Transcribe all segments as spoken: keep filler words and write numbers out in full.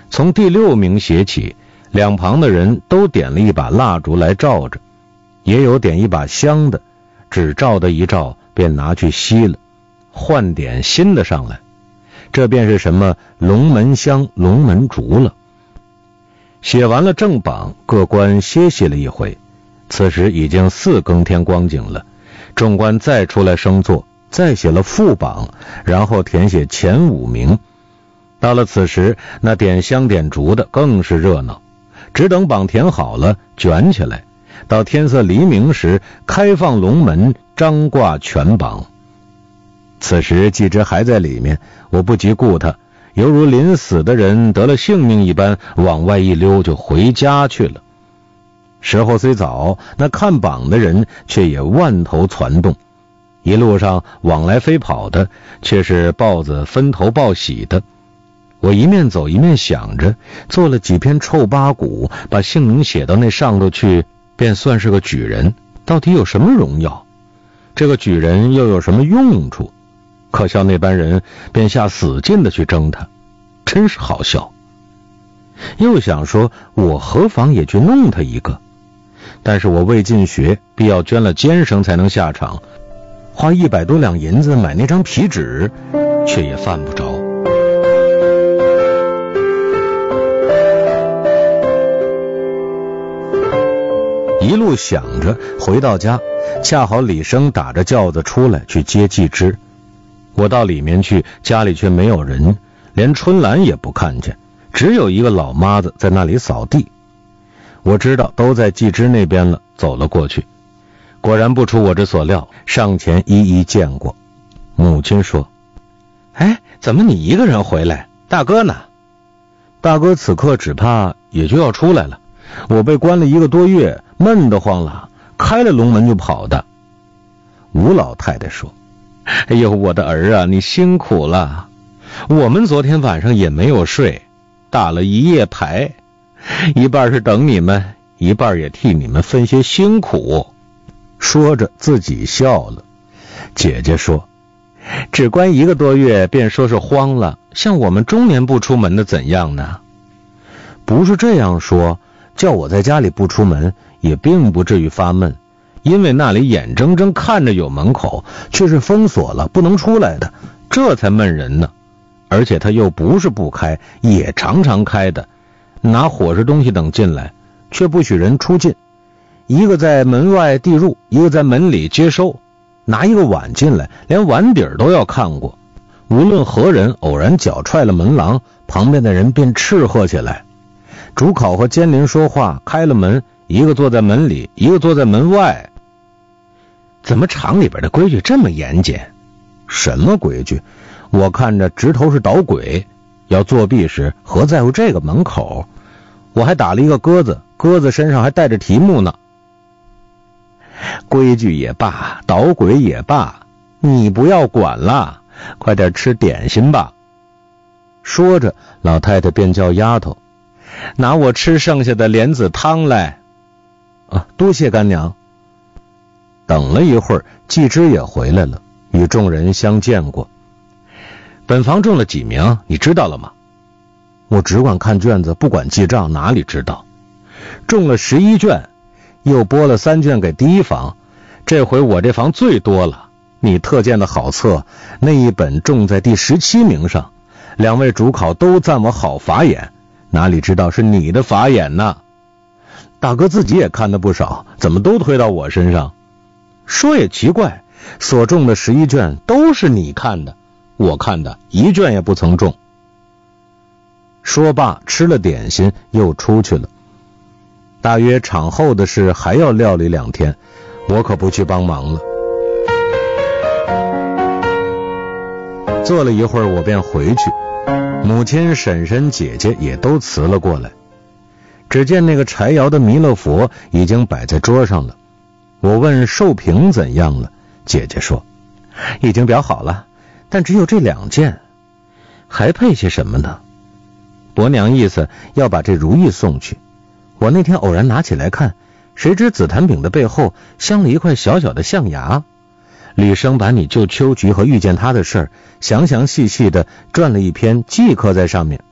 从第六名写起，两旁的人都点了一把蜡烛来照着，也有点一把香的，只照的一照便拿去熄了，换点新的上来，这便是什么龙门香、龙门烛了。写完了正榜，各官歇息了一回，此时已经四更天光景了，众官再出来升座，再写了副榜，然后填写前五名。到了此时，那点香点烛的更是热闹，只等榜填好了，卷起来，到天色黎明时，开放龙门，张挂全榜。此时季之还在里面，我不及顾他，犹如临死的人得了性命一般，往外一溜就回家去了。时候虽早，那看榜的人却也万头攒动，一路上往来飞跑的却是报子分头报喜的。我一面走一面想着，做了几篇臭八股，把姓名写到那上头去，便算是个举人，到底有什么荣耀？这个举人又有什么用处？可笑那班人便下死劲的去争他，真是好笑。又想说，我何妨也去弄他一个，但是我未进学，必要捐了监生才能下场，花一百多两银子买那张皮纸，却也犯不着。一路想着，回到家，恰好李生打着轿子出来去接季之。我到里面去，家里却没有人，连春兰也不看见，只有一个老妈子在那里扫地。我知道都在季之那边了，走了过去。果然不出我之所料，上前一一见过。母亲说：哎，怎么你一个人回来？大哥呢？大哥此刻只怕也就要出来了，我被关了一个多月，闷得慌了，开了龙门就跑的。吴老太太说：哎呦，我的儿啊，你辛苦了，我们昨天晚上也没有睡，打了一夜牌，一半是等你们，一半也替你们分些辛苦。说着自己笑了。姐姐说：只关一个多月便说是慌了，像我们中年不出门的怎样呢？不是这样说，叫我在家里不出门也并不至于发闷，因为那里眼睁睁看着有门口，却是封锁了不能出来的，这才闷人呢。而且他又不是不开，也常常开的，拿伙食东西等进来，却不许人出进，一个在门外递入，一个在门里接收，拿一个碗进来，连碗底儿都要看过。无论何人偶然脚踹了门廊，旁边的人便斥喝起来。主考和监临说话，开了门，一个坐在门里，一个坐在门外。怎么厂里边的规矩这么严谨？什么规矩？我看着直头是捣鬼，要作弊时何在乎这个门口？我还打了一个鸽子，鸽子身上还带着题目呢。规矩也罢，捣鬼也罢，你不要管了，快点吃点心吧。说着，老太太便叫丫头拿我吃剩下的莲子汤来。啊，多谢干娘。等了一会儿，季之也回来了，与众人相见过。本房中了几名，你知道了吗？我只管看卷子，不管记账，哪里知道？中了十一卷，又拨了三卷给第一房，这回我这房最多了。你特荐的好册，那一本中在第十七名上，两位主考都赞我好法眼，哪里知道是你的法眼呢？大哥自己也看得不少，怎么都推到我身上？说也奇怪，所中的十一卷都是你看的，我看的一卷也不曾中。说罢，吃了点心又出去了。大约场后的事还要料理两天，我可不去帮忙了。坐了一会儿，我便回去，母亲、婶婶、姐姐也都辞了过来。只见那个柴窑的弥勒佛已经摆在桌上了。我问寿瓶怎样了，姐姐说已经裱好了，但只有这两件，还配些什么呢？伯娘意思要把这如意送去。我那天偶然拿起来看，谁知紫檀饼的背后镶了一块小小的象牙。李生把你救秋菊和遇见他的事儿详详细细的撰了一篇，记刻在上面，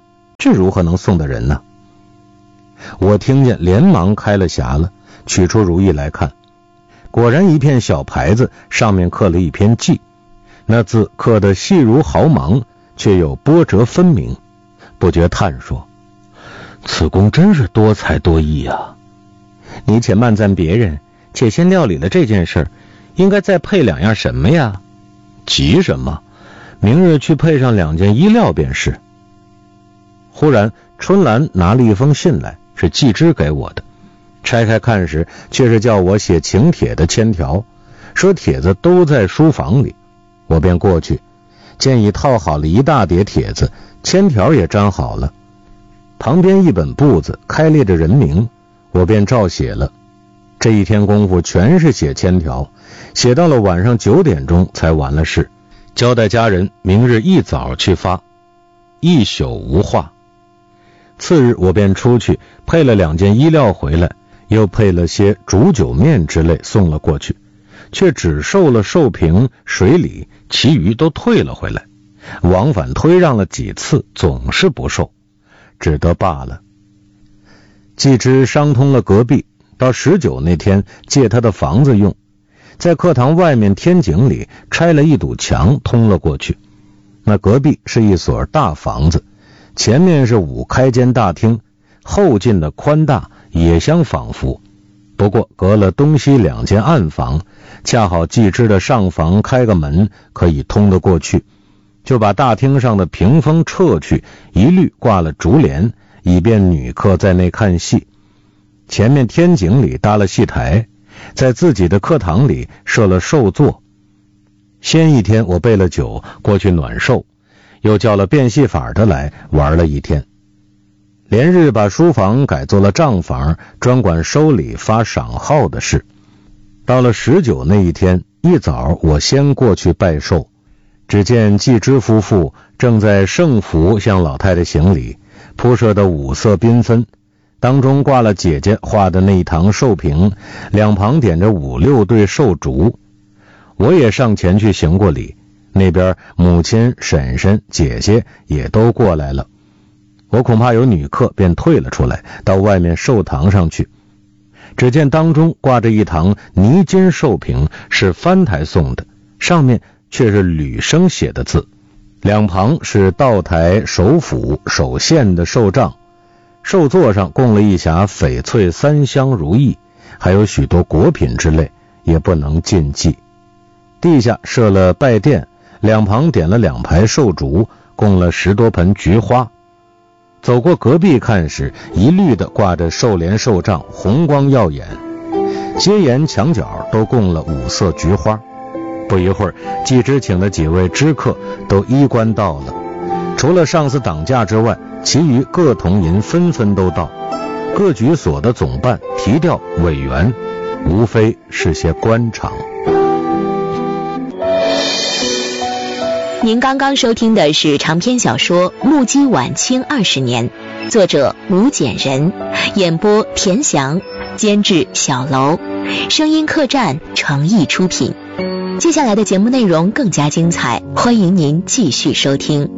这如何能送的人呢？我听见，连忙开了匣了，取出如意来看，果然一片小牌子，上面刻了一篇记，那字刻得细如毫芒，却又波折分明，不觉叹说：此公真是多才多艺啊！你且慢赞别人，且先料理了这件事，应该再配两样什么呀？急什么？明日去配上两件衣料便是。忽然春兰拿了一封信来，是季之给我的，拆开看时，却是叫我写请帖的签条，说帖子都在书房里。我便过去，见已套好了一大叠帖子，签条也粘好了，旁边一本簿子开列着人名，我便照写了。这一天功夫全是写签条，写到了晚上九点钟才完了事，交代家人明日一早去发，一宿无话。次日我便出去配了两件衣料回来，又配了些煮酒面之类送了过去，却只收了寿瓶、水礼，其余都退了回来。往返推让了几次，总是不受，只得罢了。季之商通了隔壁，到十九那天借他的房子用，在课堂外面天井里拆了一堵墙通了过去。那隔壁是一所大房子，前面是五开间大厅，后进的宽大，也相仿佛，不过隔了东西两间暗房，恰好季之的上房开个门可以通得过去，就把大厅上的屏风撤去，一律挂了竹帘，以便女客在内看戏。前面天井里搭了戏台，在自己的课堂里设了寿座。先一天我备了酒过去暖寿，又叫了变戏法的来玩了一天，连日把书房改做了账房，专管收礼发赏号的事。到了十九那一天一早，我先过去拜寿，只见季之夫妇正在圣福向老太太行礼，铺设的五色缤纷，当中挂了姐姐画的那一堂寿瓶，两旁点着五六对寿烛。我也上前去行过礼，那边母亲、婶婶、姐姐也都过来了。我恐怕有女客，便退了出来，到外面寿堂上去。只见当中挂着一堂泥金寿瓶，是翻台送的，上面却是吕生写的字，两旁是道台、手斧、手线的寿帐。寿座上供了一匣翡翠三香如意，还有许多果品之类，也不能尽记。地下设了拜垫，两旁点了两排寿烛，供了十多盆菊花。走过隔壁看时，一律的挂着寿帘寿帐，红光耀眼，街沿墙角都供了五色菊花。不一会儿，季之请的几位知客都衣冠到了，除了上司党驾之外，其余各同银纷纷都到。各局所的总办、提调、委员，无非是些官场。 您刚刚收听的是长篇小说《目击晚清二十年》，作者吴简人，演播田翔，监制小楼，声音客栈诚意出品。接下来的节目内容更加精彩，欢迎您继续收听。